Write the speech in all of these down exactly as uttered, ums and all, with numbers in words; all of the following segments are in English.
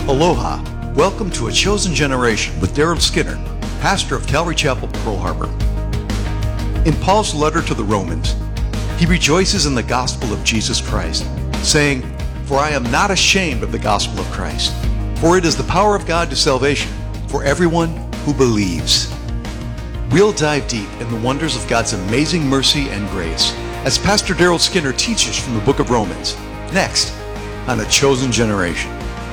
Aloha. Welcome to A Chosen Generation with Daryl Skinner, pastor of Calvary Chapel, Pearl Harbor. In Paul's letter to the Romans, he rejoices in the gospel of Jesus Christ, saying, "For I am not ashamed of the gospel of Christ, for it is the power of God to salvation for everyone who believes." We'll dive deep in the wonders of God's amazing mercy and grace as Pastor Daryl Skinner teaches from the book of Romans, next on A Chosen Generation.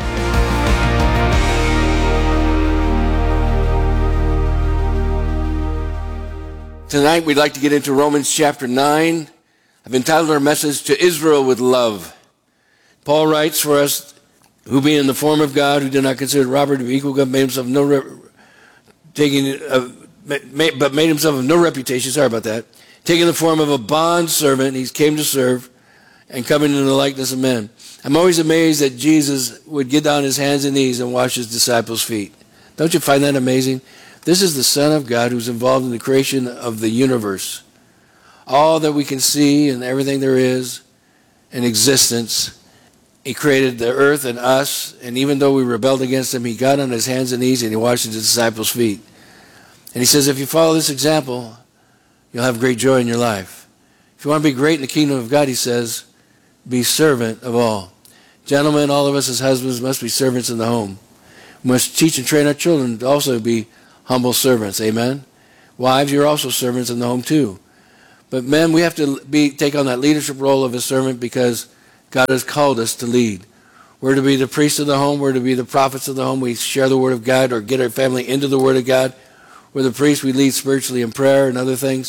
Tonight we'd like to get into Romans chapter nine. I've entitled our message, "To Israel with Love." Paul writes for us, "Who being in the form of God, who did not consider robbery to be equal with God, made himself no re- taking, uh, made, but made himself of no reputation." Sorry about that. Taking the form of a bond servant, he came to serve, and coming in the likeness of men. I'm always amazed that Jesus would get down his hands and knees and wash his disciples' feet. Don't you find that amazing? This is the Son of God who's involved in the creation of the universe. All that we can see and everything there is in existence. He created the earth and us, and even though we rebelled against him, he got on his hands and knees and he washed his disciples' feet. And he says, if you follow this example, you'll have great joy in your life. If you want to be great in the kingdom of God, he says, be servant of all. Gentlemen, all of us as husbands must be servants in the home. We must teach and train our children to also be humble servants. Amen? Wives, you're also servants in the home too. But men, we have to be take on that leadership role of a servant because God has called us to lead. We're to be the priests of the home. We're to be the prophets of the home. We share the word of God or get our family into the word of God. We're the priests. We lead spiritually in prayer and other things.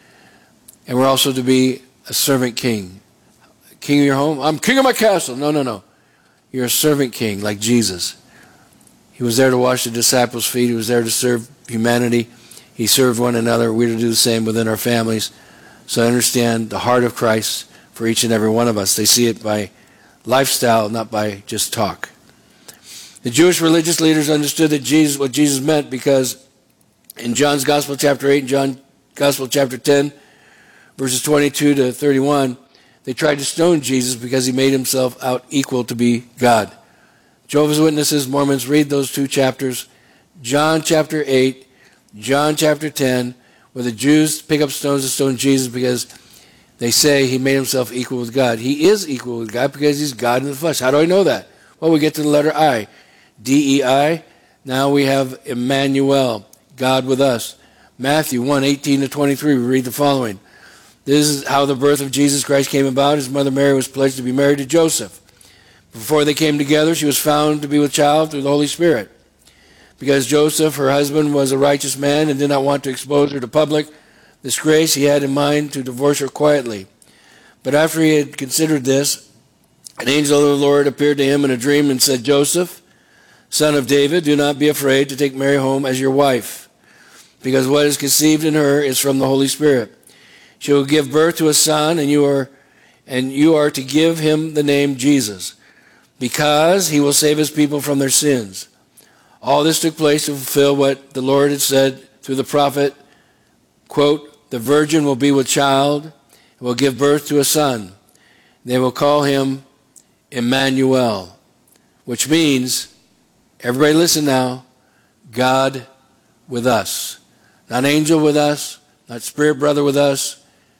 And we're also to be a servant king. King of your home? I'm king of my castle. No, no, no. You're a servant king like Jesus. He was there to wash the disciples' feet. He was there to serve humanity. He served one another. We're to do the same within our families. So I understand the heart of Christ for each and every one of us. They see it by lifestyle, not by just talk. The Jewish religious leaders understood that Jesus, what Jesus meant, because in John's Gospel chapter eight and John's Gospel chapter ten, verses twenty-two to thirty-one, they tried to stone Jesus because he made himself out equal to be God. Jehovah's Witnesses, Mormons, read those two chapters, John chapter eight, John chapter ten, where the Jews pick up stones to stone Jesus because they say he made himself equal with God. He is equal with God because he's God in the flesh. How do I know that? Well, we get to the letter I, D E I. Now we have Emmanuel, God with us. Matthew one, eighteen to twenty-three, we read the following. This is how the birth of Jesus Christ came about. His mother Mary was pledged to be married to Joseph. Before they came together, she was found to be with child through the Holy Spirit. Because Joseph, her husband, was a righteous man and did not want to expose her to public disgrace, he had in mind to divorce her quietly. But after he had considered this, an angel of the Lord appeared to him in a dream and said, "Joseph, son of David, do not be afraid to take Mary home as your wife, because what is conceived in her is from the Holy Spirit. She will give birth to a son, and you are and you are to give him the name Jesus, because he will save his people from their sins." All this took place to fulfill what the Lord had said through the prophet, quote, "The virgin will be with child and will give birth to a son. They will call him Emmanuel," which means, everybody listen now, God with us. Not angel with us, not spirit brother with us,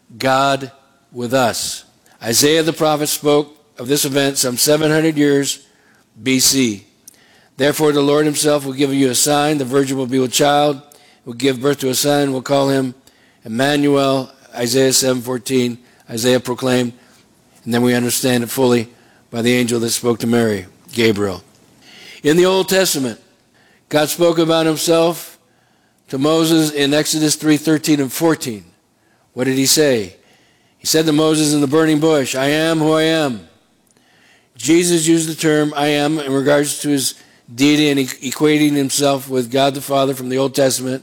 God with us. Isaiah the prophet spoke of this event some seven hundred years B C. Therefore the Lord himself will give you a sign. The virgin will be with child, will give birth to a son, will call him Emmanuel, Isaiah seven fourteen, Isaiah proclaimed, and then we understand it fully by the angel that spoke to Mary, Gabriel. In the Old Testament, God spoke about himself to Moses in Exodus three thirteen and fourteen. What did he say? He said to Moses in the burning bush, "I am who I am." Jesus used the term "I am" in regards to his deity and equating himself with God the Father from the Old Testament.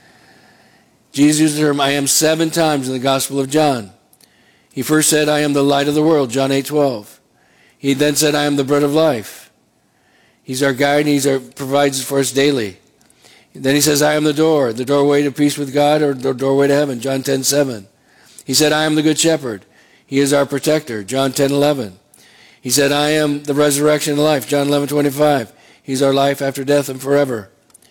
Jesus used the term "I am" seven times in the Gospel of John. He first said, "I am the light of the world," John eight twelve. He then said, "I am the bread of life." He's our guide, and he provides for us daily. Then he says, "I am the door, the doorway to peace with God, or the doorway to heaven," John ten seven. He said, "I am the good shepherd." He is our protector, John ten eleven. He said, "I am the resurrection and life," John eleven twenty-five. He's our life after death and forever.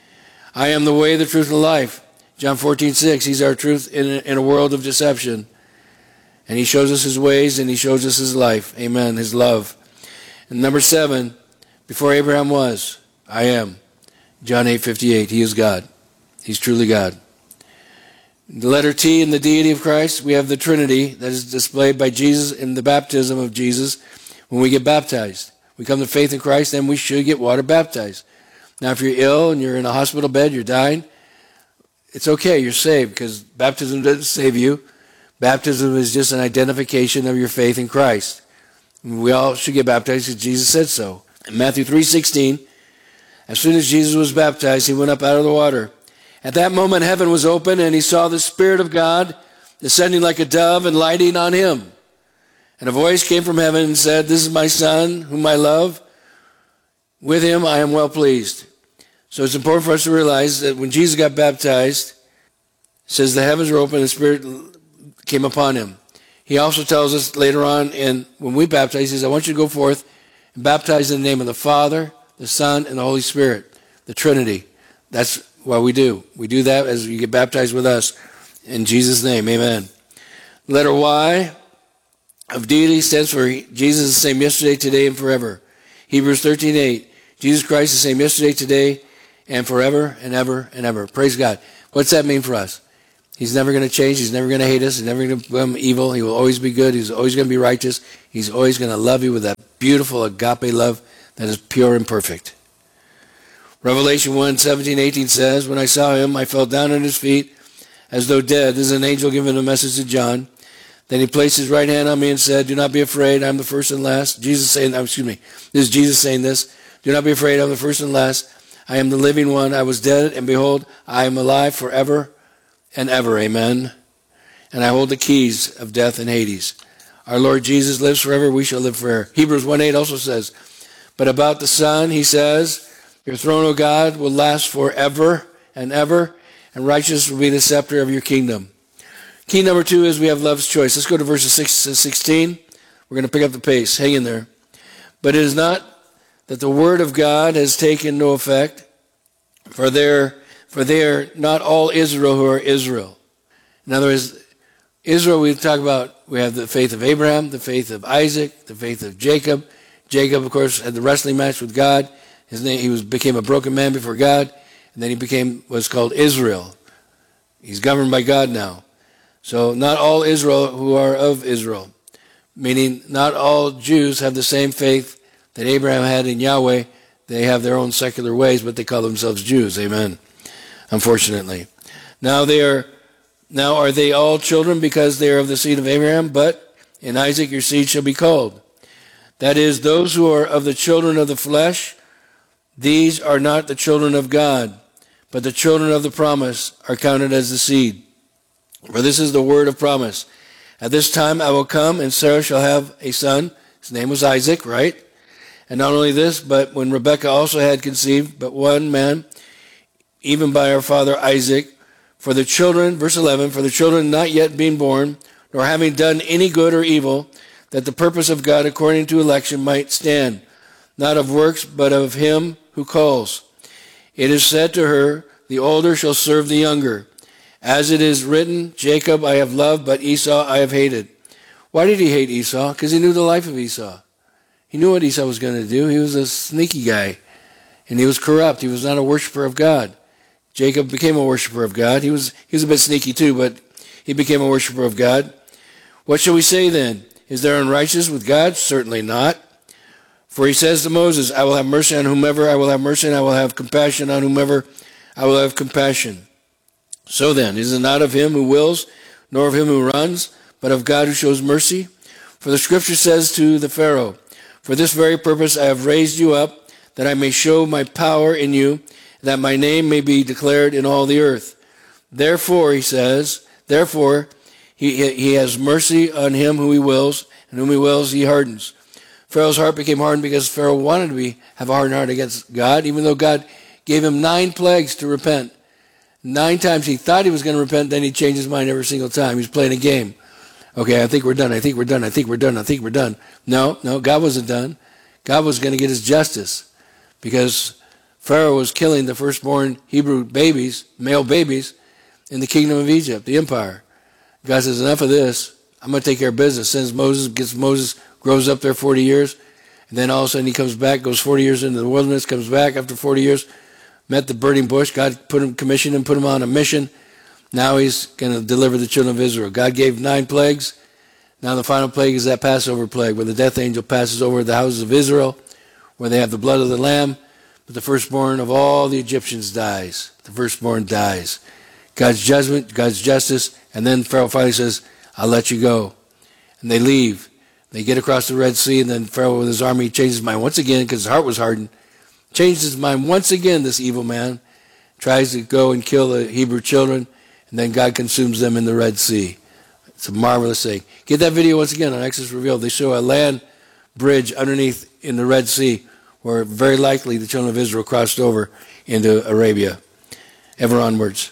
I am the way, the truth, and the life. John fourteen six, he's our truth in a, in a world of deception. And he shows us his ways and he shows us his life. Amen, his love. And number seven, before Abraham was, I am. John eight fifty-eight, he is God. He's truly God. The letter T in the deity of Christ, we have the Trinity that is displayed by Jesus in the baptism of Jesus when we get baptized. We come to faith in Christ, then we should get water baptized. Now, if you're ill and you're in a hospital bed, you're dying, it's okay, you're saved, because baptism doesn't save you. Baptism is just an identification of your faith in Christ. We all should get baptized because Jesus said so. In Matthew three sixteen, as soon as Jesus was baptized, he went up out of the water. At that moment, heaven was open, and he saw the Spirit of God descending like a dove and lighting on him. And a voice came from heaven and said, "This is my Son, whom I love. With him I am well pleased." So it's important for us to realize that when Jesus got baptized, it says the heavens were open and the Spirit came upon him. He also tells us later on, in when we baptize, he says, "I want you to go forth and baptize in the name of the Father, the Son, and the Holy Spirit," the Trinity. That's what we do. We do that as you get baptized with us. In Jesus' name, amen. Letter Y of deity stands for Jesus is the same yesterday, today, and forever. Hebrews thirteen eight, Jesus Christ is the same yesterday, today, and forever, and ever, and ever. Praise God. What's that mean for us? He's never going to change. He's never going to hate us. He's never going to become evil. He will always be good. He's always going to be righteous. He's always going to love you with that beautiful agape love that is pure and perfect. Revelation one seventeen eighteen says, "When I saw him, I fell down at his feet as though dead." This is an angel giving a message to John. Then he placed his right hand on me and said, "Do not be afraid. I'm the first and last." Jesus saying, oh, excuse me, this is Jesus saying this. "Do not be afraid. I'm the first and last. I am the living one. I was dead, and behold, I am alive forever and ever." Amen. "And I hold the keys of death and Hades." Our Lord Jesus lives forever. We shall live forever. Hebrews one eight also says, "But about the Son, he says, your throne, O God, will last forever and ever, and righteousness will be the scepter of your kingdom." Key number two is we have love's choice. Let's go to verses six to sixteen. We're going to pick up the pace. Hang in there. "But it is not that the word of God has taken no effect, for they're, for they are not all Israel who are Israel." In other words, Israel, we talk about, we have the faith of Abraham, the faith of Isaac, the faith of Jacob. Jacob, of course, had the wrestling match with God. His name, he was became a broken man before God, and then he became what's called Israel. He's governed by God now. So not all Israel who are of Israel, meaning not all Jews have the same faith that Abraham had in Yahweh. They have their own secular ways, but they call themselves Jews. Amen. Unfortunately. Now they are now are they all children because they are of the seed of Abraham? But in Isaac your seed shall be called. That is, those who are of the children of the flesh, these are not the children of God, but the children of the promise are counted as the seed. For this is the word of promise. At this time I will come, and Sarah shall have a son. His name was Isaac, right? And not only this, but when Rebekah also had conceived but one man, even by our father Isaac, for the children, verse eleven, for the children not yet being born, nor having done any good or evil, that the purpose of God according to election might stand, not of works, but of him who calls. It is said to her, the older shall serve the younger. As it is written, Jacob I have loved, but Esau I have hated. Why did he hate Esau? Because he knew the life of Esau. He knew what Esau was going to do. He was a sneaky guy, and he was corrupt. He was not a worshiper of God. Jacob became a worshiper of God. He was, he was a bit sneaky too, but he became a worshiper of God. What shall we say then? Is there unrighteousness with God? Certainly not. For he says to Moses, I will have mercy on whomever I will have mercy, and I will have compassion on whomever I will have compassion. So then, is it not of him who wills, nor of him who runs, but of God who shows mercy? For the scripture says to the Pharaoh, for this very purpose I have raised you up, that I may show my power in you, that my name may be declared in all the earth. Therefore, he says, therefore he, he has mercy on him who he wills, and whom he wills he hardens. Pharaoh's heart became hardened because Pharaoh wanted to be, have a hardened heart against God, even though God gave him nine plagues to repent. Nine times he thought he was going to repent, then he changed his mind every single time. He was playing a game. Okay, I think we're done, I think we're done, I think we're done, I think we're done. No, no, God wasn't done. God was going to get his justice because Pharaoh was killing the firstborn Hebrew babies, male babies, in the kingdom of Egypt, the empire. God says, enough of this. I'm going to take care of business. Sends Moses, gets Moses, grows up there forty years, and then all of a sudden he comes back, goes forty years into the wilderness, comes back after forty years, met the burning bush. God put him, commissioned him, put him on a mission. Now he's going to deliver the children of Israel. God gave nine plagues. Now the final plague is that Passover plague, where the death angel passes over the houses of Israel, where they have the blood of the lamb, but the firstborn of all the Egyptians dies. The firstborn dies. God's judgment, God's justice, and then Pharaoh finally says, I'll let you go. And they leave. They get across the Red Sea, and then Pharaoh with his army changes his mind once again, because his heart was hardened. Changes his mind once again, this evil man. Tries to go and kill the Hebrew children, and then God consumes them in the Red Sea. It's a marvelous thing. Get that video once again on Exodus Revealed. They show a land bridge underneath in the Red Sea, where very likely the children of Israel crossed over into Arabia, ever onwards.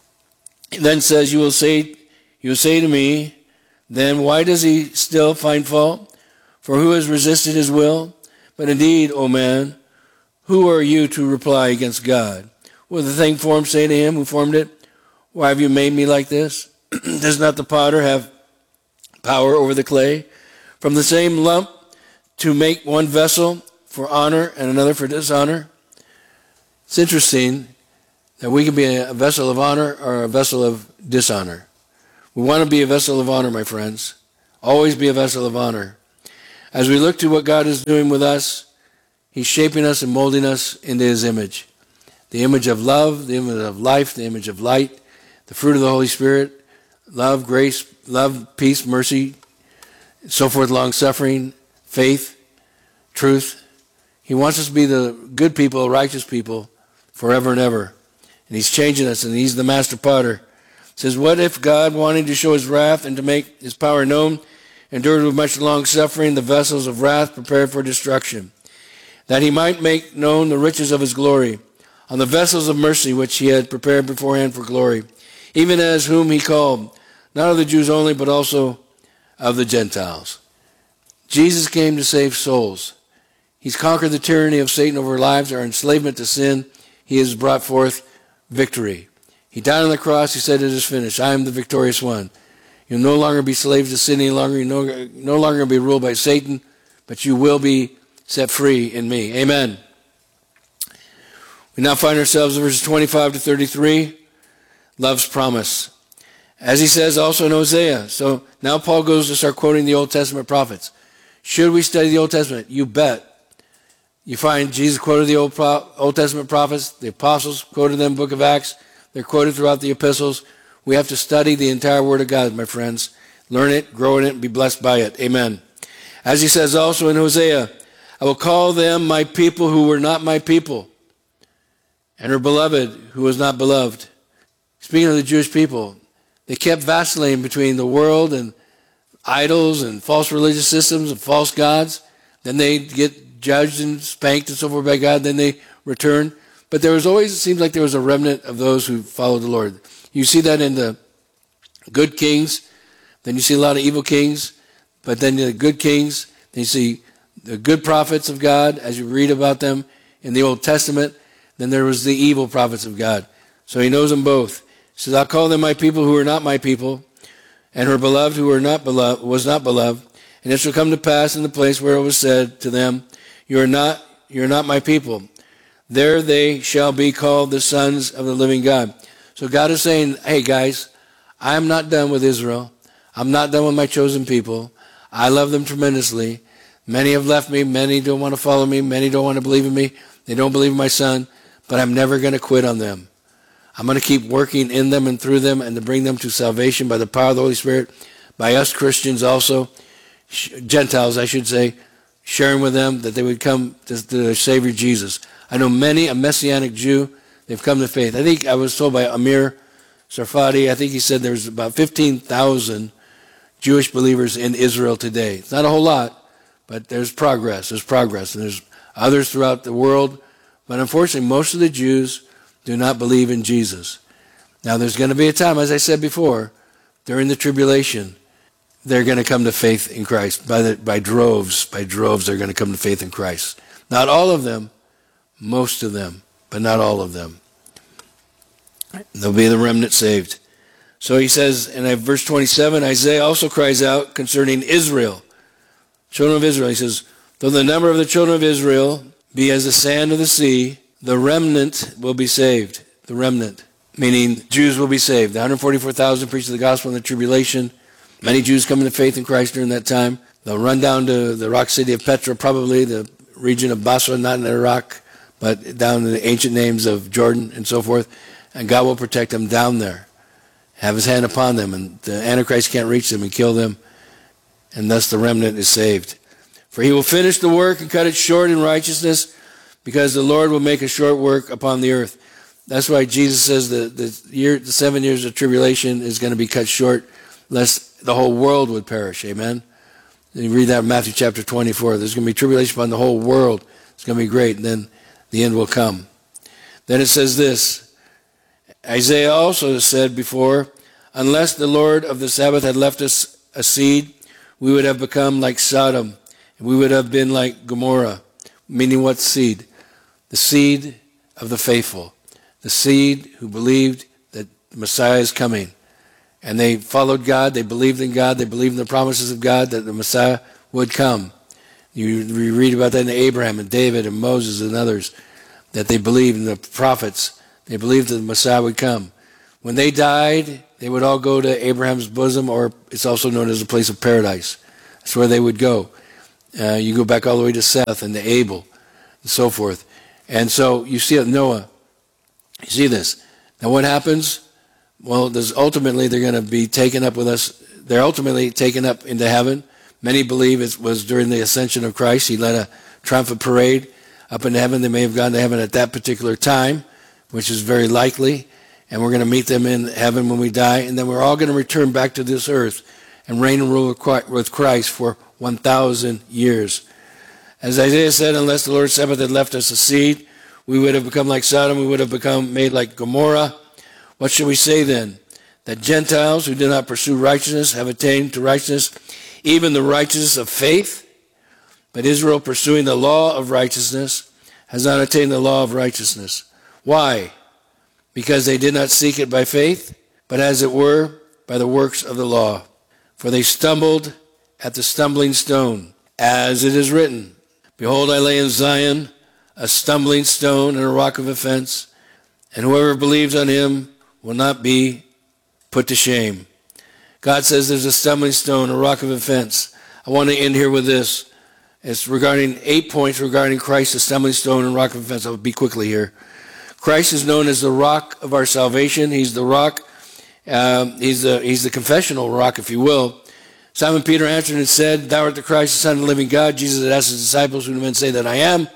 It then says, you will say, you will say to me, then why does he still find fault? For who has resisted his will? But indeed, O man, who are you to reply against God? Will the thing formed say to him who formed it, why have you made me like this? Does not the potter have power over the clay? From the same lump to make one vessel for honor and another for dishonor? It's interesting that we can be a vessel of honor or a vessel of dishonor. We want to be a vessel of honor, my friends. Always be a vessel of honor. As we look to what God is doing with us, he's shaping us and molding us into his image. The image of love, the image of life, the image of light, the fruit of the Holy Spirit, love, grace, love, peace, mercy, so forth, long-suffering, faith, truth. He wants us to be the good people, righteous people, forever and ever. And he's changing us, and he's the master potter. It says, what if God, wanting to show his wrath and to make his power known, endured with much long-suffering the vessels of wrath prepared for destruction, that he might make known the riches of his glory on the vessels of mercy which he had prepared beforehand for glory, even as whom he called, not of the Jews only, but also of the Gentiles. Jesus came to save souls. He's conquered the tyranny of Satan over our lives, our enslavement to sin. He has brought forth victory. He died on the cross. He said, it is finished. I am the victorious one. You'll no longer be slaves to sin any longer. You'll no, no longer be ruled by Satan, but you will be set free in me. Amen. We now find ourselves in verses twenty-five to thirty-three. Love's promise. As he says also in Hosea. So now Paul goes to start quoting the Old Testament prophets. Should we study the Old Testament? You bet. You find Jesus quoted the Old, Pro- Old Testament prophets. The apostles quoted them in the book of Acts. They're quoted throughout the epistles. We have to study the entire Word of God, my friends. Learn it, grow in it, and be blessed by it. Amen. As he says also in Hosea, I will call them my people who were not my people, and her beloved who was not beloved. Speaking of the Jewish people, they kept vacillating between the world and idols and false religious systems and false gods. Then they get judged and spanked and so forth by God. Then they return. But there was always, it seems like there was a remnant of those who followed the Lord. You see that in the good kings. Then you see a lot of evil kings. But then the good kings. Then you see the good prophets of God as you read about them in the Old Testament. Then there was the evil prophets of God. So he knows them both. He says, I'll call them my people who are not my people, and her beloved who are not beloved, was not beloved. And it shall come to pass in the place where it was said to them, You are not, you are not my people. There they shall be called the sons of the living God. So God is saying, hey guys, I'm not done with Israel. I'm not done with my chosen people. I love them tremendously. Many have left me. Many don't want to follow me. Many don't want to believe in me. They don't believe in my son. But I'm never going to quit on them. I'm going to keep working in them and through them and to bring them to salvation by the power of the Holy Spirit, by us Christians also, Gentiles I should say, sharing with them that they would come to the Savior Jesus. I know many, a Messianic Jew, they've come to faith. I think I was told by Amir Sarfati, I think he said there's about fifteen thousand Jewish believers in Israel today. It's not a whole lot, but there's progress, there's progress. And there's others throughout the world. But unfortunately, most of the Jews do not believe in Jesus. Now, there's going to be a time, as I said before, during the tribulation, they're going to come to faith in Christ. By, the, by droves, by droves, they're going to come to faith in Christ. Not all of them, most of them. but not all of them. There'll be the remnant saved. So he says in verse twenty-seven, Isaiah also cries out concerning Israel, children of Israel. He says, though the number of the children of Israel be as the sand of the sea, the remnant will be saved. The remnant, meaning Jews will be saved. The one hundred forty-four thousand preach the gospel in the tribulation. Many Jews come into faith in Christ during that time. They'll run down to the rock city of Petra, probably the region of Basra, not in Iraq, but down to the ancient names of Jordan and so forth. And God will protect them down there, have his hand upon them, and the Antichrist can't reach them and kill them, and thus the remnant is saved. For he will finish the work and cut it short in righteousness, because the Lord will make a short work upon the earth. That's why Jesus says that the, year, the seven years of tribulation is going to be cut short, lest the whole world would perish. Amen? And you read that in Matthew chapter twenty-four. There's going to be tribulation upon the whole world. It's going to be great, and then the end will come. Then it says this, Isaiah also said before, unless the Lord of the Sabbath had left us a seed, we would have become like Sodom, and we would have been like Gomorrah. Meaning what seed? The seed of the faithful. The seed who believed that the Messiah is coming. And they followed God, they believed in God, they believed in the promises of God that the Messiah would come. You, you read about that in Abraham and David and Moses and others, that they believed in the prophets. They believed that the Messiah would come. When they died, they would all go to Abraham's bosom, or it's also known as a place of paradise. That's where they would go. Uh, you go back all the way to Seth and to Abel and so forth. And so you see it, Noah. You see this. Now what happens? Well, there's ultimately they're going to be taken up with us. They're ultimately taken up into heaven. Many believe it was during the ascension of Christ. He led a triumphant parade up into heaven. They may have gone to heaven at that particular time, which is very likely. And we're going to meet them in heaven when we die. And then we're all going to return back to this earth and reign and rule with Christ for one thousand years. As Isaiah said, unless the Lord's Sabbath had left us a seed, we would have become like Sodom, we would have become made like Gomorrah. What should we say then? That Gentiles who do not pursue righteousness have attained to righteousness, even the righteousness of faith. But Israel, pursuing the law of righteousness, has not attained the law of righteousness. Why? Because they did not seek it by faith, but as it were, by the works of the law. For they stumbled at the stumbling stone, as it is written, behold, I lay in Zion a stumbling stone and a rock of offense, and whoever believes on him will not be put to shame. God says there's a stumbling stone, a rock of offense. I want to end here with this. It's regarding eight points regarding Christ, the stumbling stone and rock of offense. I'll be quickly here. Christ is known as the rock of our salvation. He's the rock. Um, he's the he's the confessional rock, if you will. Simon Peter answered and said, thou art the Christ, the Son of the living God. Jesus had asked his disciples, who do men say that I am?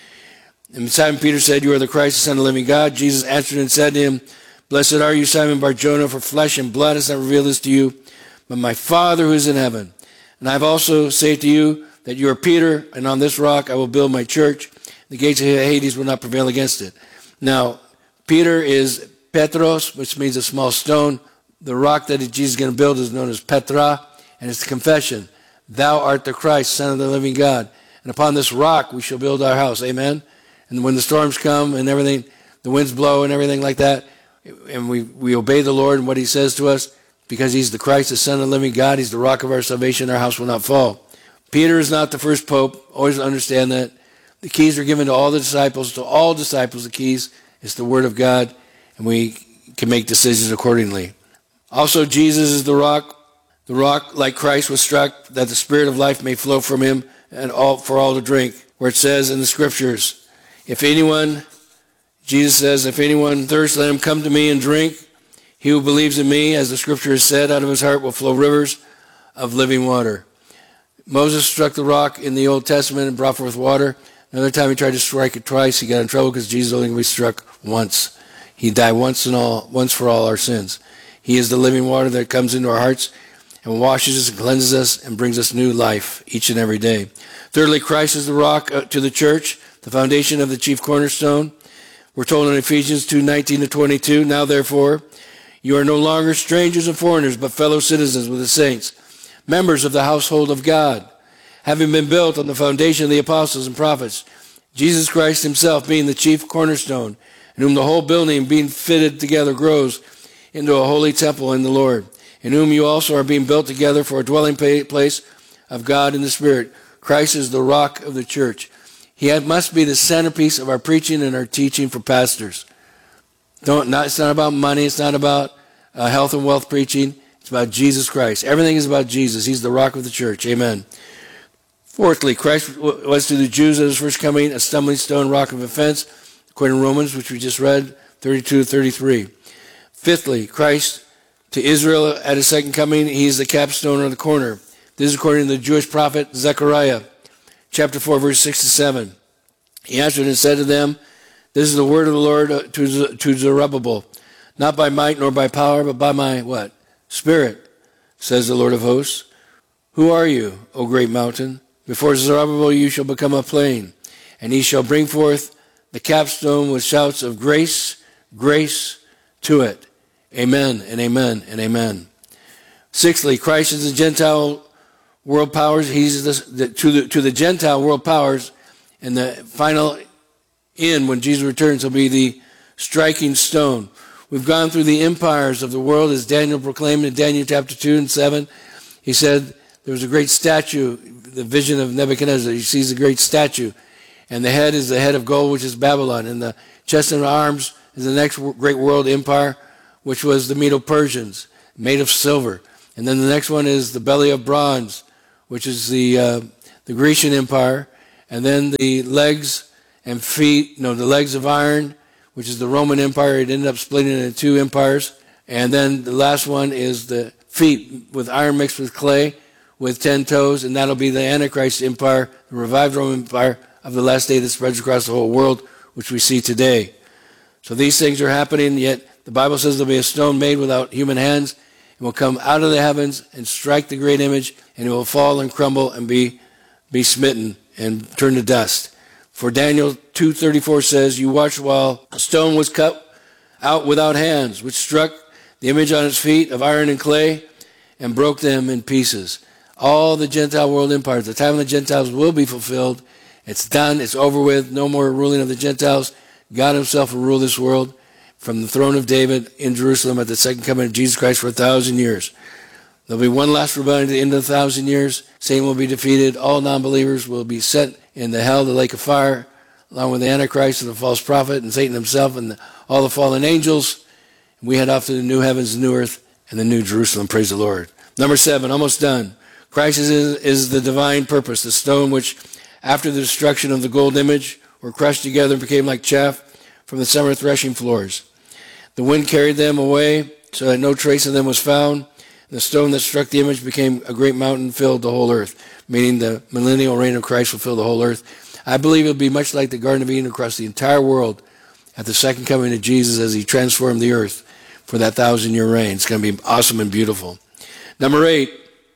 And Simon Peter said, you are the Christ, the Son of the living God. Jesus answered and said to him, blessed are you, Simon Bar-Jonah, for flesh and blood has not revealed this to you, but my Father who is in heaven. And I have also said to you that you are Peter, and on this rock I will build my church. The gates of Hades will not prevail against it. Now, Peter is Petros, which means a small stone. The rock that Jesus is going to build is known as Petra, and it's the confession. Thou art the Christ, Son of the living God. And upon this rock we shall build our house. Amen? And when the storms come and everything, the winds blow and everything like that, and we, we obey the Lord and what he says to us, because he's the Christ, the Son of the living God, he's the rock of our salvation, our house will not fall. Peter is not the first pope. Always understand that. The keys are given to all the disciples. To all disciples, the keys is the word of God, and we can make decisions accordingly. Also, Jesus is the rock. The rock, like Christ, was struck that the spirit of life may flow from him and all for all to drink. Where it says in the scriptures, if anyone, Jesus says, if anyone thirsts, let him come to me and drink. He who believes in me, as the scripture has said, out of his heart will flow rivers of living water. Moses struck the rock in the Old Testament and brought forth water. Another time he tried to strike it twice. He got in trouble because Jesus only can be struck once. He died once and all, once for all our sins. He is the living water that comes into our hearts and washes us and cleanses us and brings us new life each and every day. Thirdly, Christ is the rock to the church, the foundation of the chief cornerstone. We're told in Ephesians two nineteen to twenty-two, now therefore, you are no longer strangers and foreigners, but fellow citizens with the saints, members of the household of God, having been built on the foundation of the apostles and prophets, Jesus Christ himself being the chief cornerstone, in whom the whole building being fitted together grows into a holy temple in the Lord, in whom you also are being built together for a dwelling place of God in the Spirit. Christ is the rock of the church. He had, must be the centerpiece of our preaching and our teaching for pastors. Don't, not, it's not about money. It's not about uh, health and wealth preaching. It's about Jesus Christ. Everything is about Jesus. He's the rock of the church. Amen. Fourthly, Christ was to the Jews at his first coming a stumbling stone, rock of offense, according to Romans, which we just read, thirty-two to thirty-three. Fifthly, Christ to Israel at his second coming, he is the capstone or the corner. This is according to the Jewish prophet Zechariah, chapter four, verse six to seven. He answered and said to them, this is the word of the Lord to, to Zerubbabel, not by might nor by power, but by my, what? Spirit, says the Lord of hosts. Who are you, O great mountain? Before Zerubbabel you shall become a plain, and he shall bring forth the capstone with shouts of grace, grace to it. Amen and amen and amen. Sixthly, Christ is the Gentile world powers. He's the, the, to, the, to the Gentile world powers, and the final end when Jesus returns will be the striking stone. We've gone through the empires of the world as Daniel proclaimed in Daniel chapter two and seven. He said there was a great statue, the vision of Nebuchadnezzar. He sees a great statue, and the head is the head of gold, which is Babylon, and the chest and arms is the next great world empire, which was the Medo-Persians, made of silver. And then the next one is the belly of bronze, which is the uh, the Grecian Empire. And then the legs and feet, no, the legs of iron, which is the Roman Empire. It ended up splitting into two empires. And then the last one is the feet with iron mixed with clay with ten toes, and that'll be the Antichrist Empire, the revived Roman Empire of the last day that spreads across the whole world, which we see today. So these things are happening, yet the Bible says there'll be a stone made without human hands, and will come out of the heavens and strike the great image, and it will fall and crumble and be be smitten and turn to dust. For Daniel two thirty-four says, you watched while a stone was cut out without hands, which struck the image on its feet of iron and clay and broke them in pieces. All the Gentile world empires, the time of the Gentiles will be fulfilled. It's done. It's over with. No more ruling of the Gentiles. God himself will rule this world from the throne of David in Jerusalem at the second coming of Jesus Christ for a thousand years. There'll be one last rebellion at the end of the thousand years. Satan will be defeated. All non-believers will be set in the hell, the lake of fire, along with the Antichrist and the false prophet and Satan himself and the, all the fallen angels. We head off to the new heavens, the new earth, and the new Jerusalem. Praise the Lord. Number seven, almost done. Christ is, is the divine purpose, the stone which, after the destruction of the gold image, were crushed together and became like chaff from the summer threshing floors. The wind carried them away so that no trace of them was found. The stone that struck the image became a great mountain, filled the whole earth, meaning the millennial reign of Christ will fill the whole earth. I believe it will be much like the Garden of Eden across the entire world at the second coming of Jesus as he transformed the earth for that thousand-year reign. It's going to be awesome and beautiful. Number eight,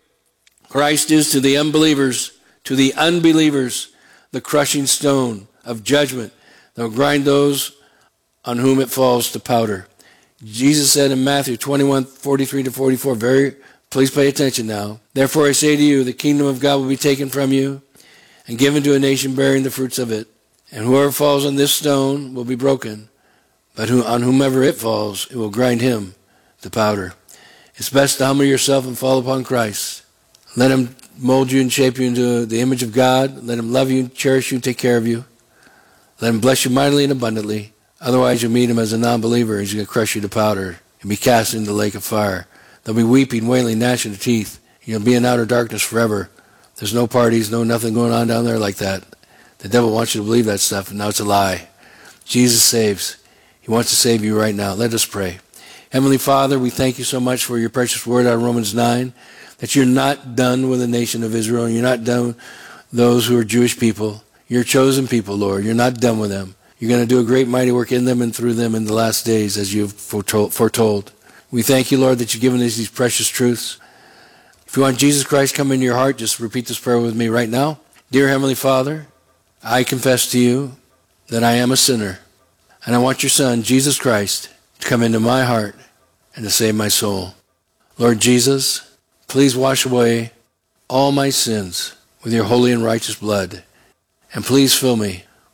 Christ is to the unbelievers, to the unbelievers, the crushing stone of judgment that will grind those on whom it falls to powder. Jesus said in Matthew twenty-one, forty-three to forty-four, very, please pay attention now. Therefore I say to you, the kingdom of God will be taken from you and given to a nation bearing the fruits of it. And whoever falls on this stone will be broken, but who, on whomever it falls, it will grind him to powder. It's best to humble yourself and fall upon Christ. Let him mold you and shape you into the image of God. Let him love you, cherish you, take care of you. Let him bless you mightily and abundantly. Otherwise, you'll meet him as a non-believer. He's going to crush you to powder and be cast into the lake of fire. There'll be weeping, wailing, gnashing of teeth. You'll be in outer darkness forever. There's no parties, no nothing going on down there like that. The devil wants you to believe that stuff, and now it's a lie. Jesus saves. He wants to save you right now. Let us pray. Heavenly Father, we thank you so much for your precious word out of Romans nine, that you're not done with the nation of Israel, and you're not done with those who are Jewish people. You're chosen people, Lord. You're not done with them. You're going to do a great mighty work in them and through them in the last days as you've foretold. We thank you, Lord, that you've given us these precious truths. If you want Jesus Christ come into your heart, just repeat this prayer with me right now. Dear Heavenly Father, I confess to you that I am a sinner, and I want your Son, Jesus Christ, to come into my heart and to save my soul. Lord Jesus, please wash away all my sins with your holy and righteous blood, and please fill me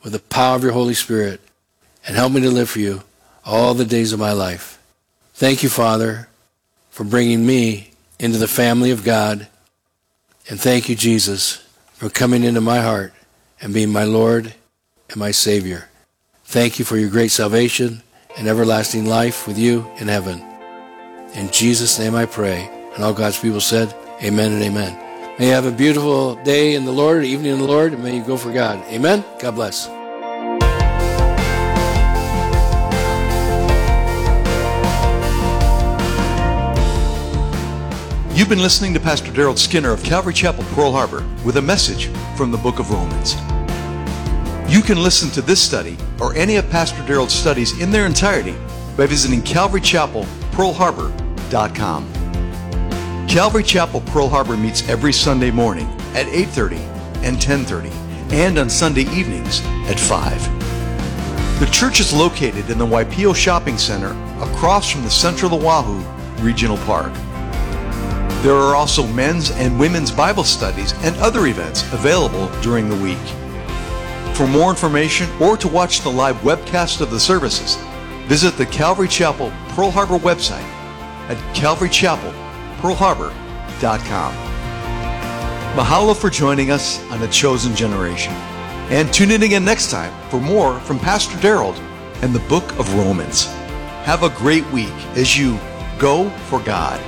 with the power of your Holy Spirit and help me to live for you all the days of my life. Thank you, Father, for bringing me into the family of God. And thank you, Jesus, for coming into my heart and being my Lord and my Savior. Thank you for your great salvation and everlasting life with you in heaven. In Jesus' name I pray. And all God's people said, amen and amen. May you have a beautiful day in the Lord, evening in the Lord, and may you go for God. Amen. God bless. You've been listening to Pastor Daryl Skinner of Calvary Chapel, Pearl Harbor, with a message from the book of Romans. You can listen to this study or any of Pastor Daryl's studies in their entirety by visiting calvary chapel pearl harbor dot com. Calvary Chapel, Pearl Harbor meets every Sunday morning at eight thirty and ten thirty, and on Sunday evenings at five. The church is located in the Waipio Shopping Center across from the Central Oahu Regional Park. There are also men's and women's Bible studies and other events available during the week. For more information or to watch the live webcast of the services, visit the Calvary Chapel Pearl Harbor website at calvary chapel pearl harbor dot com. Mahalo for joining us on A Chosen Generation. And tune in again next time for more from Pastor Daryl and the book of Romans. Have a great week as you go for God.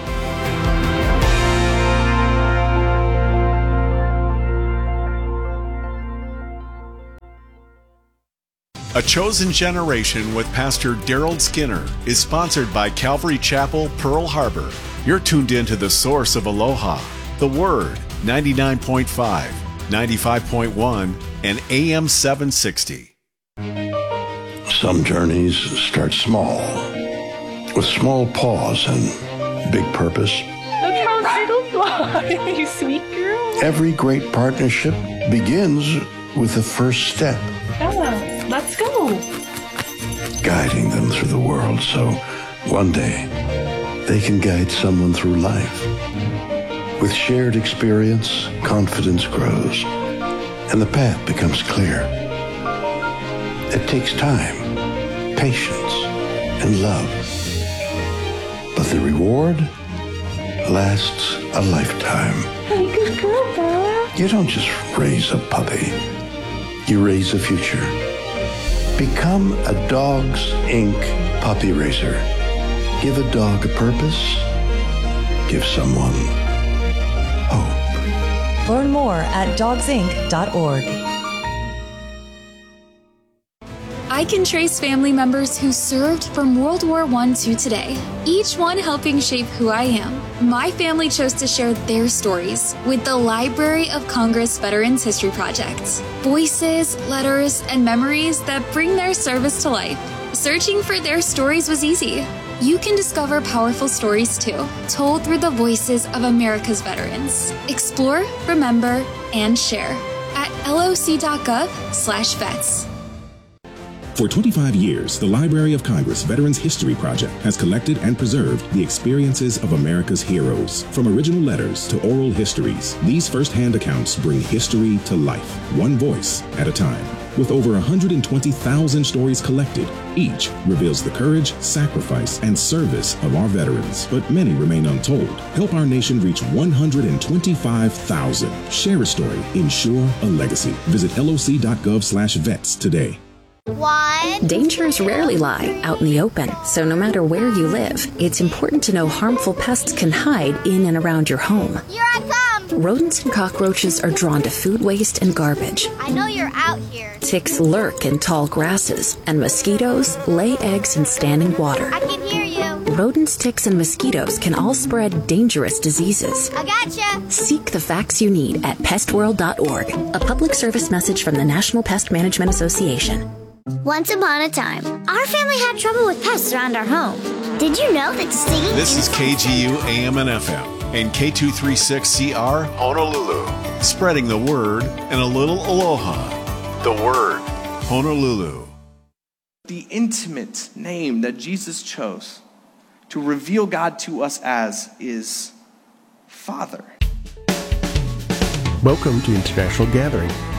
A Chosen Generation with Pastor Daryl Skinner is sponsored by Calvary Chapel, Pearl Harbor. You're tuned in to the source of Aloha, the Word, ninety-nine point five, ninety-five point one, and A M seven sixty. Some journeys start small, with small pause and big purpose. Look how little fly, you sweet girl. Every great partnership begins with the first step. Bella, let's go. Guiding them through the world so one day they can guide someone through life. With shared experience, confidence grows, and the path becomes clear. It takes time, patience, and love. But the reward lasts a lifetime. Hey, good girl, Bella. You don't just raise a puppy. You raise a future. Become a Dogs Incorporated puppy raiser. Give a dog a purpose. Give someone hope. Learn more at dogs inc dot org. I can trace family members who served from World War One to today, each one helping shape who I am. My family chose to share their stories with the Library of Congress Veterans History Project. Voices, letters, and memories that bring their service to life. Searching for their stories was easy. You can discover powerful stories too, told through the voices of America's veterans. Explore, remember, and share at loc.gov slash vets. For twenty-five years, the Library of Congress Veterans History Project has collected and preserved the experiences of America's heroes. From original letters to oral histories, these first-hand accounts bring history to life, one voice at a time. With over one hundred twenty thousand stories collected, each reveals the courage, sacrifice, and service of our veterans, but many remain untold. Help our nation reach one hundred twenty-five thousand. Share a story, ensure a legacy. Visit loc.gov slash vets today. One. Dangers rarely lie out in the open, so no matter where you live, it's important to know harmful pests can hide in and around your home. Here I come. Rodents and cockroaches are drawn to food waste and garbage. I know you're out here. Ticks lurk in tall grasses, and mosquitoes lay eggs in standing water. I can hear you. Rodents, ticks, and mosquitoes can all spread dangerous diseases. I gotcha. Seek the facts you need at pest world dot org, a public service message from the National Pest Management Association. Once upon a time, our family had trouble with pests around our home. Did you know that stinging This is K G U A M and F M and K two thirty-six C R Honolulu, spreading the word and a little aloha. The Word, Honolulu. The intimate name that Jesus chose to reveal God to us as is Father. Welcome to International Gathering,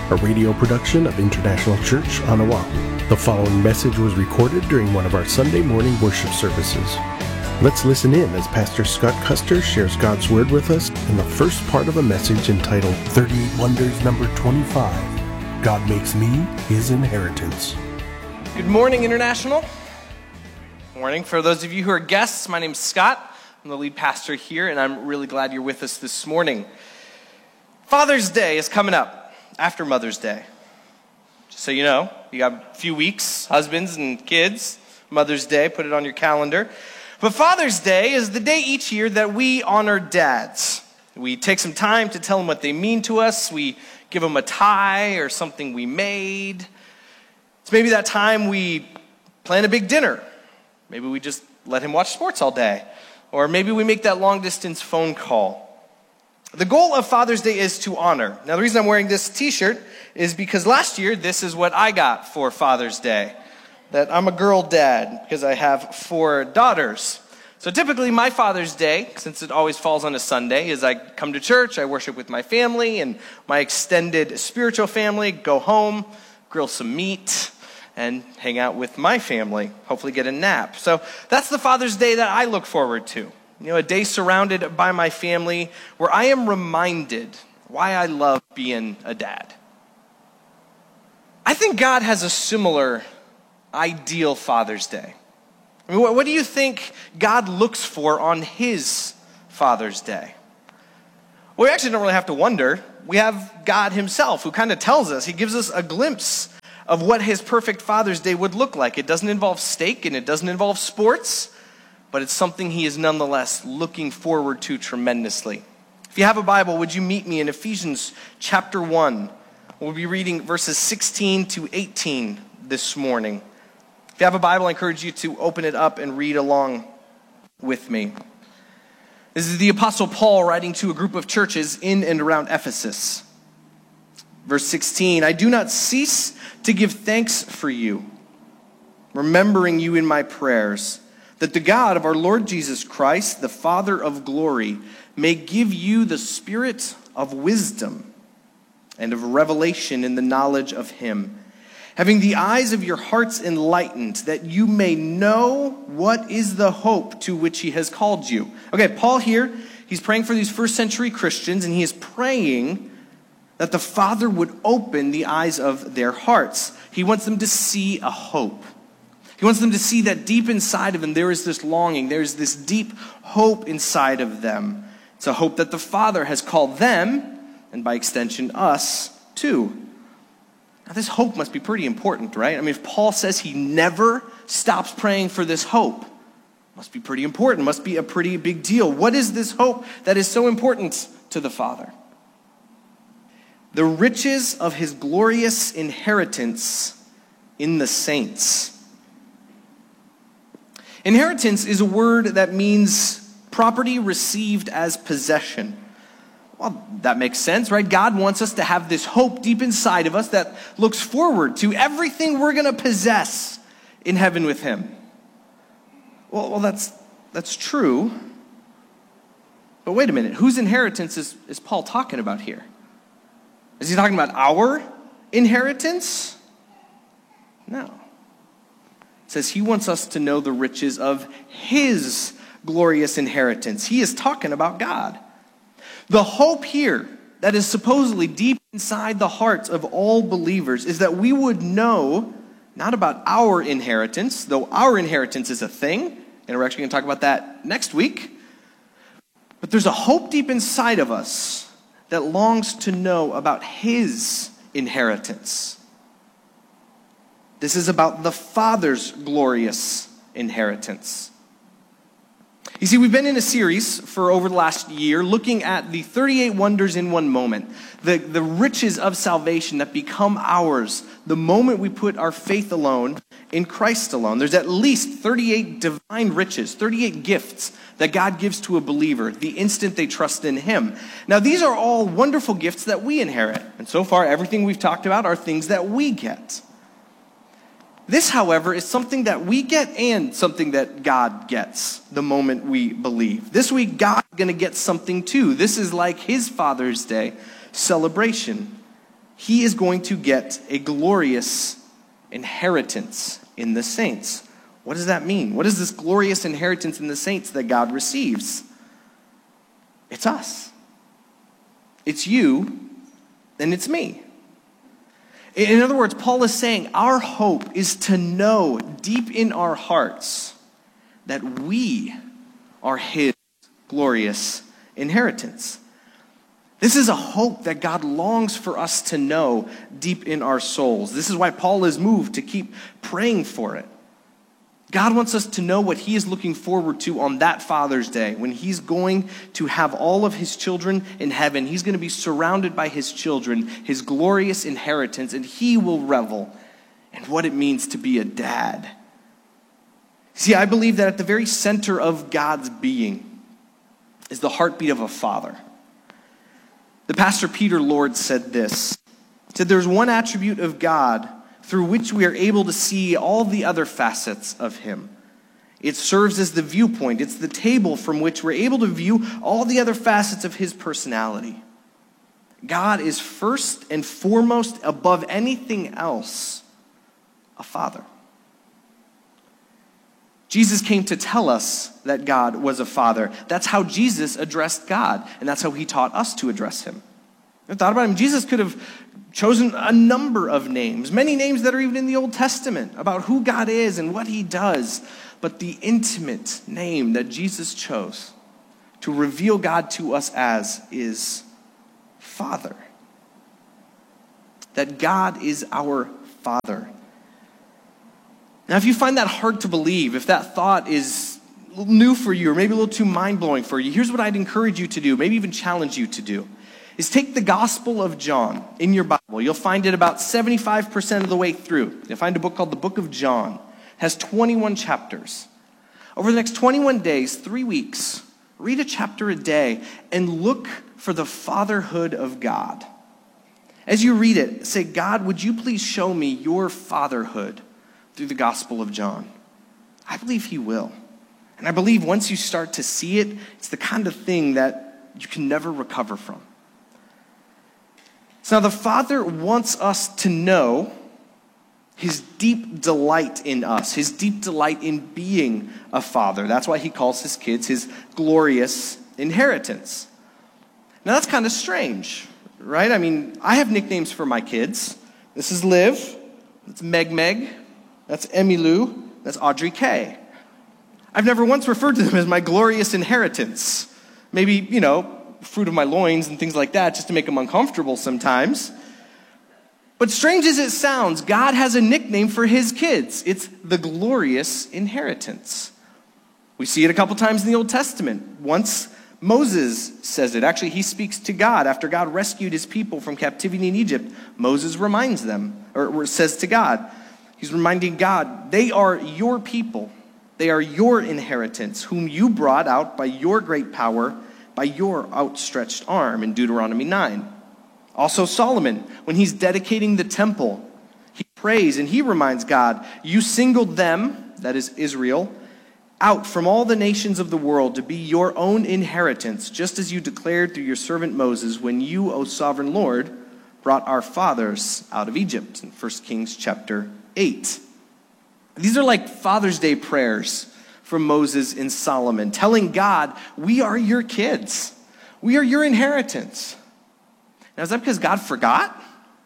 a radio production of International Church on Oahu. The following message was recorded during one of our Sunday morning worship services. Let's listen in as Pastor Scott Custer shares God's Word with us in the first part of a message entitled thirty-eight Wonders number twenty-five, God Makes Me His Inheritance. Good morning, International. Morning. For those of you who are guests, my name's Scott. I'm the lead pastor here, and I'm really glad you're with us this morning. Father's Day is coming up after Mother's Day. Just so you know, you got a few weeks, husbands and kids, Mother's Day, put it on your calendar. But Father's Day is the day each year that we honor dads. We take some time to tell them what they mean to us. We give them a tie or something we made. It's maybe that time we plan a big dinner. Maybe we just let him watch sports all day. Or maybe we make that long-distance phone call. The goal of Father's Day is to honor. Now, the reason I'm wearing this t-shirt is because last year, this is what I got for Father's Day. That I'm a girl dad because I have four daughters. So typically, my Father's Day, since it always falls on a Sunday, is I come to church, I worship with my family and my extended spiritual family, go home, grill some meat, and hang out with my family, hopefully get a nap. So that's the Father's Day that I look forward to. You know, a day surrounded by my family where I am reminded why I love being a dad. I think God has a similar ideal Father's Day. I mean, what, what do you think God looks for on his Father's Day? Well, we actually don't really have to wonder. We have God himself who kind of tells us, he gives us a glimpse of what his perfect Father's Day would look like. It doesn't involve steak and it doesn't involve sports, but it's something he is nonetheless looking forward to tremendously. If you have a Bible, would you meet me in Ephesians chapter one? We'll be reading verses sixteen to eighteen this morning. If you have a Bible, I encourage you to open it up and read along with me. This is the Apostle Paul writing to a group of churches in and around Ephesus. Verse sixteen, I do not cease to give thanks for you, remembering you in my prayers, that the God of our Lord Jesus Christ, the Father of glory, may give you the spirit of wisdom and of revelation in the knowledge of him, having the eyes of your hearts enlightened, that you may know what is the hope to which he has called you. Okay, Paul here, he's praying for these first century Christians, and he is praying that the Father would open the eyes of their hearts. He wants them to see a hope. He wants them to see that deep inside of them there is this longing, there is this deep hope inside of them. It's a hope that the Father has called them, and by extension us, too. Now this hope must be pretty important, right? I mean, if Paul says he never stops praying for this hope, it must be pretty important, must be a pretty big deal. What is this hope that is so important to the Father? The riches of his glorious inheritance in the saints. Inheritance is a word that means property received as possession. Well, that makes sense, right? God wants us to have this hope deep inside of us that looks forward to everything we're going to possess in heaven with him. Well, well that's that's true. But wait a minute. Whose inheritance is, is Paul talking about here? Is he talking about our inheritance? No. It says he wants us to know the riches of his glorious inheritance. He is talking about God. The hope here that is supposedly deep inside the hearts of all believers is that we would know not about our inheritance, though our inheritance is a thing, and we're actually going to talk about that next week, but there's a hope deep inside of us that longs to know about his inheritance. This is about the Father's glorious inheritance. You see, we've been in a series for over the last year looking at the thirty-eight wonders in one moment, the, the riches of salvation that become ours the moment we put our faith alone in Christ alone. There's at least thirty-eight divine riches, thirty-eight gifts that God gives to a believer the instant they trust in him. Now, these are all wonderful gifts that we inherit. And so far, everything we've talked about are things that we get. This, however, is something that we get and something that God gets the moment we believe. This week, God's going to get something too. This is like his Father's Day celebration. he is going to get a glorious inheritance in the saints. What does that mean? What is this glorious inheritance in the saints that God receives? It's us. It's you, and it's me. In other words, Paul is saying our hope is to know deep in our hearts that we are his glorious inheritance. This is a hope that God longs for us to know deep in our souls. This is why Paul is moved to keep praying for it. God wants us to know what he is looking forward to on that Father's Day, when he's going to have all of his children in heaven. He's going to be surrounded by his children, his glorious inheritance, and he will revel in what it means to be a dad. See, I believe that at the very center of God's being is the heartbeat of a father. The pastor Peter Lord said this. He said, there's one attribute of God through which we are able to see all the other facets of him. It serves as the viewpoint. It's the table from which we're able to view all the other facets of his personality. God is first and foremost, above anything else, a father. Jesus came to tell us that God was a father. That's how Jesus addressed God, and that's how he taught us to address him. I thought about him. Jesus could have chosen a number of names, many names that are even in the Old Testament, about who God is and what he does. But the intimate name that Jesus chose to reveal God to us as is Father. That God is our Father. Now, if you find that hard to believe, if that thought is new for you or maybe a little too mind-blowing for you, here's what I'd encourage you to do, maybe even challenge you to do, is take the Gospel of John in your Bible. You'll find it about seventy-five percent of the way through. You'll find a book called the Book of John. It has twenty-one chapters. Over the next twenty-one days, three weeks, read a chapter a day and look for the fatherhood of God. As you read it, say, God, would you please show me your fatherhood through the Gospel of John? I believe he will. And I believe once you start to see it, it's the kind of thing that you can never recover from. So now the Father wants us to know his deep delight in us, his deep delight in being a father. That's why he calls his kids his glorious inheritance. Now that's kind of strange, right? I mean, I have nicknames for my kids. This is Liv, that's Meg Meg, that's Emmy Lou, that's Audrey K. I've never once referred to them as my glorious inheritance. Maybe, you know, fruit of my loins and things like that, just to make them uncomfortable sometimes. But strange as it sounds, God has a nickname for his kids. It's the glorious inheritance. We see it a couple times in the Old Testament. Once Moses says it. Actually, he speaks to God after God rescued his people from captivity in Egypt. Moses reminds them, or says to God, he's reminding God, they are your people. They are your inheritance, whom you brought out by your great power, by your outstretched arm, in Deuteronomy nine. Also Solomon, when he's dedicating the temple, he prays and he reminds God, you singled them, that is Israel, out from all the nations of the world to be your own inheritance, just as you declared through your servant Moses when you, O sovereign Lord, brought our fathers out of Egypt, in First Kings chapter eight. These are like Father's Day prayers from Moses and Solomon, telling God, we are your kids. We are your inheritance. Now, is that because God forgot?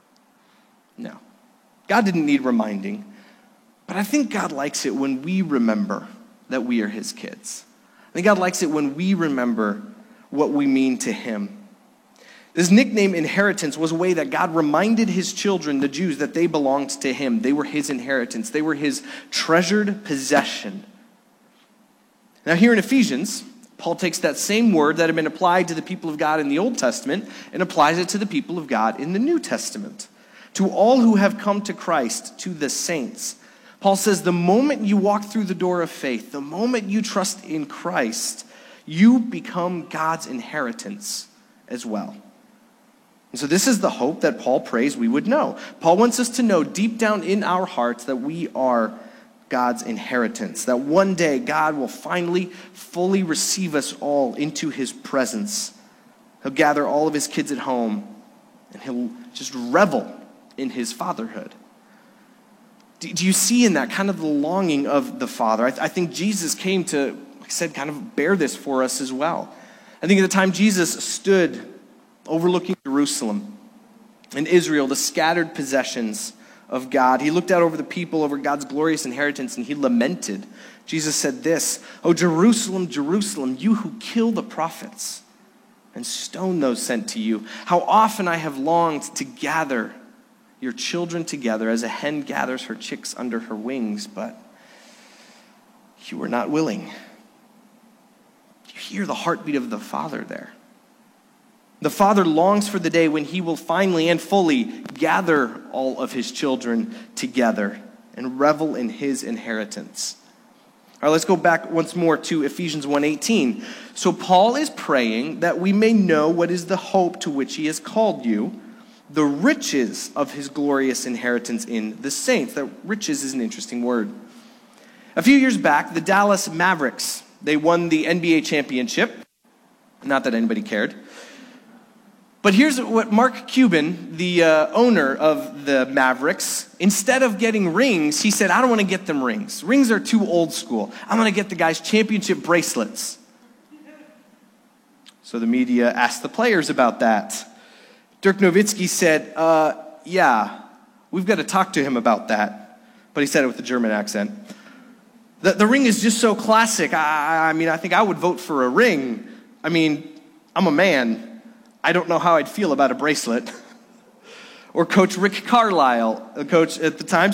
No. God didn't need reminding. But I think God likes it when we remember that we are his kids. I think God likes it when we remember what we mean to him. This nickname inheritance was a way that God reminded his children, the Jews, that they belonged to him. They were his inheritance. They were his treasured possession. Now here in Ephesians, Paul takes that same word that had been applied to the people of God in the Old Testament and applies it to the people of God in the New Testament. To all who have come to Christ, to the saints. Paul says the moment you walk through the door of faith, the moment you trust in Christ, you become God's inheritance as well. And so this is the hope that Paul prays we would know. Paul wants us to know deep down in our hearts that we are God's inheritance, that one day God will finally fully receive us all into his presence. He'll gather all of his kids at home and he'll just revel in his fatherhood. Do, do you see in that kind of the longing of the Father? I, th- I think Jesus came to, like I said, kind of bear this for us as well. I think at the time Jesus stood overlooking Jerusalem and Israel, the scattered possessions of God, he looked out over the people, over God's glorious inheritance, and he lamented. Jesus said this, "O Jerusalem, Jerusalem, you who kill the prophets and stone those sent to you, how often I have longed to gather your children together as a hen gathers her chicks under her wings, but you were not willing." You hear the heartbeat of the Father there. The Father longs for the day when he will finally and fully gather all of his children together and revel in his inheritance. All right, let's go back once more to Ephesians one eighteen. So Paul is praying that we may know what is the hope to which he has called you, the riches of his glorious inheritance in the saints. That riches is an interesting word. A few years back, the Dallas Mavericks, they won the N B A championship. Not that anybody cared. But here's what Mark Cuban, the uh, owner of the Mavericks, instead of getting rings, he said, I don't want to get them rings. Rings are too old school. I'm going to get the guys championship bracelets. So the media asked the players about that. Dirk Nowitzki said, uh, yeah, we've got to talk to him about that. But he said it with a German accent. The, the ring is just so classic. I, I mean, I think I would vote for a ring. I mean, I'm a man. I don't know how I'd feel about a bracelet. Or Coach Rick Carlisle, the coach at the time,